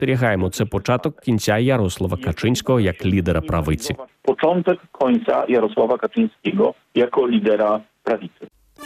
спостерігаємо, це початок кінця Ярослава Качинського як лідера правиці. Początek końca Jarosława Kaczyńskiego jako lidera prawicy.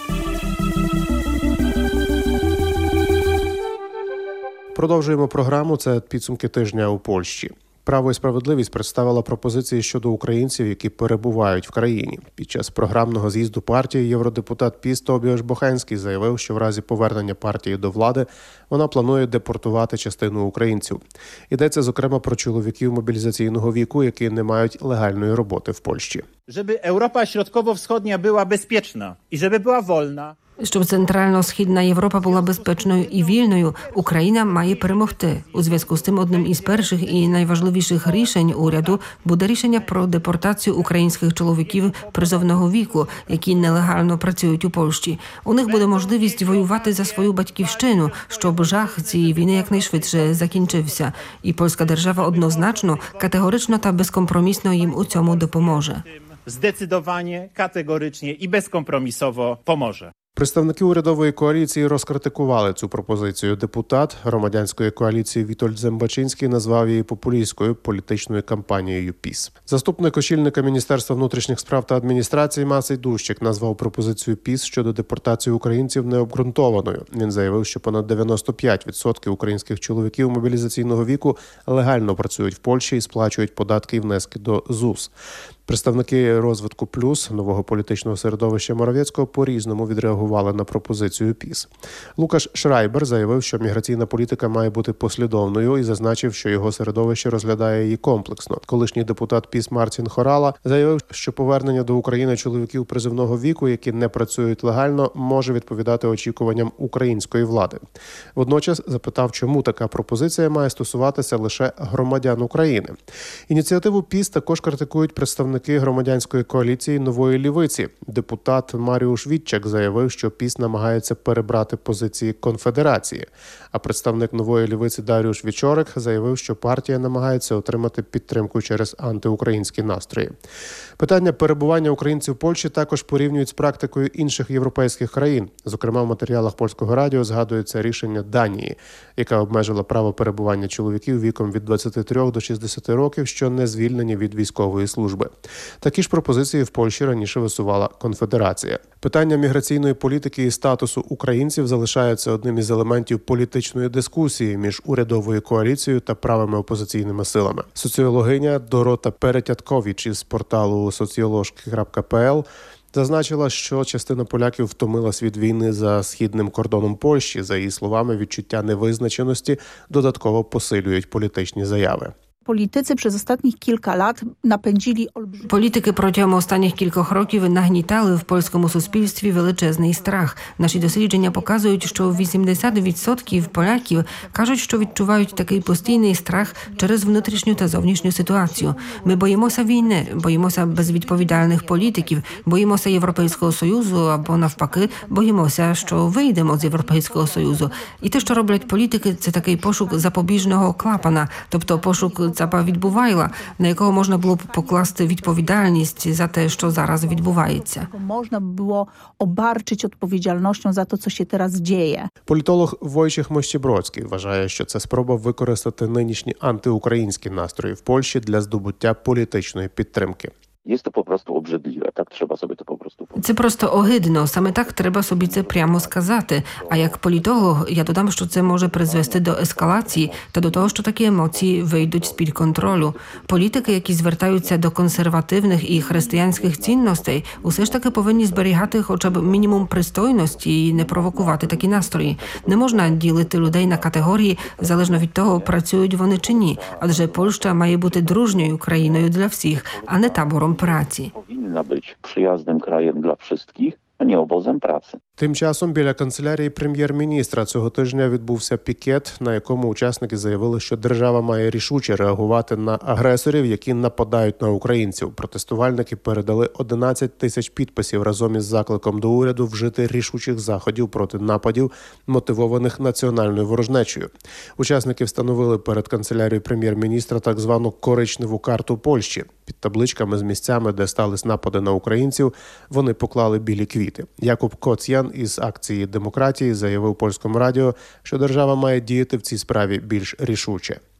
Продовжуємо програму. Це підсумки тижня у Польщі. «Право і справедливість» представила пропозиції щодо українців, які перебувають в країні. Під час програмного з'їзду партії євродепутат ПіС Тобіаш Бохенський заявив, що в разі повернення партії до влади вона планує депортувати частину українців. Йдеться, зокрема, про чоловіків мобілізаційного віку, які не мають легальної роботи в Польщі. Żeby Europa Środkowo-Wschodnia była bezpieczna i żeby była wolna. Щоб Центрально-Східна Європа була безпечною і вільною, Україна має перемогти. У зв'язку з тим, одним із перших і найважливіших рішень уряду буде рішення про депортацію українських чоловіків призовного віку, які нелегально працюють у Польщі. У них буде можливість воювати за свою батьківщину, щоб жах цієї війни якнайшвидше закінчився. І польська держава однозначно, категорично та безкомпромісно їм у цьому допоможе. Zdecydowanie, kategorycznie i bezkompromisowo pomoże. Представники урядової коаліції розкритикували цю пропозицію. Депутат громадянської коаліції Вітольд Зембачинський назвав її популістською політичною кампанією ПіС. Заступник очільника Міністерства внутрішніх справ та адміністрації Масей Дущик назвав пропозицію ПіС щодо депортації українців необґрунтованою. Він заявив, що понад 95% українських чоловіків мобілізаційного віку легально працюють в Польщі і сплачують податки і внески до ЗУС. Представники «Розвитку Плюс» нового політичного середовища Моровецького по-різному відреагували на пропозицію ПіС. Лукаш Шрайбер заявив, що міграційна політика має бути послідовною і зазначив, що його середовище розглядає її комплексно. Колишній депутат ПіС Мартін Хорала заявив, що повернення до України чоловіків призовного віку, які не працюють легально, може відповідати очікуванням української влади. Водночас запитав, чому така пропозиція має стосуватися лише громадян України. Ініціативу ПіС також критикують представники громадянської коаліції «Нової лівиці». Депутат Маріуш Вітчак заявив, що ПіС намагається перебрати позиції конфедерації. А представник «Нової лівиці» Даріуш Вічорик заявив, що партія намагається отримати підтримку через антиукраїнські настрої. Питання перебування українців в Польщі також порівнюють з практикою інших європейських країн. Зокрема, в матеріалах Польського радіо згадується рішення Данії, яка обмежила право перебування чоловіків віком від 23 до 60 років, що не звільнені від військової служби. Такі ж пропозиції в Польщі раніше висувала Конфедерація. Питання міграційної політики і статусу українців залишається одним із елементів політичної дискусії між урядовою коаліцією та правими опозиційними силами. Соціологиня Дорота Перетяткович із порталу sociolożki.pl зазначила, що частина поляків втомилась від війни за східним кордоном Польщі. За її словами, відчуття невизначеності додатково посилюють політичні заяви. Політики протягом останніх кількох років нагнітали в польському суспільстві величезний страх. Наші дослідження показують, що 80% поляків кажуть, що відчувають такий постійний страх через внутрішню та зовнішню ситуацію. Ми боїмося війни, боїмося безвідповідальних політиків, боїмося Європейського Союзу або навпаки, боїмося, що вийдемо з Європейського Союзу. І те, що роблять політики, це такий пошук запобіжного клапана, тобто пошук Цапа Відбувайла, на якого можна було б покласти відповідальність за те, що зараз відбувається. Можна було обарчити відповідальністю за те, що ще зараз діє. Політолог Войciech Mościbrocki вважає, що це спроба використати нинішні антиукраїнські настрої в Польщі для здобуття політичної підтримки. Jest to po prostu obrzydliwe, tak trzeba sobie to po prostu powiedzieć. Це просто огидно, саме так треба собі це прямо сказати. А як політолог, я додам, що це може призвести до ескалації та до того, що такі емоції вийдуть з-під контролю. Політики, які звертаються до консервативних і християнських цінностей, усе ж таки повинні зберігати хоча б мінімум пристойності і не провокувати такі настрої. Не можна ділити людей на категорії, залежно від того, працюють вони чи ні. Адже Польща має бути дружньою країною для всіх, а не табором праці. Powinna być przyjaznym krajem dla wszystkich, a nie obozem pracy. Тим часом біля канцелярії прем'єр-міністра цього тижня відбувся пікет, на якому учасники заявили, що держава має рішуче реагувати на агресорів, які нападають на українців. Протестувальники передали 11 тисяч підписів разом із закликом до уряду вжити рішучих заходів проти нападів, мотивованих національною ворожнечею. Учасники встановили перед канцелярією прем'єр-міністра так звану коричневу карту Польщі. Під табличками з місцями, де стались напади на українців, вони поклали білі квіти. Якуб Коцян із акції демократії заявив Польському радіо, що держава має діяти в цій справі більш рішуче.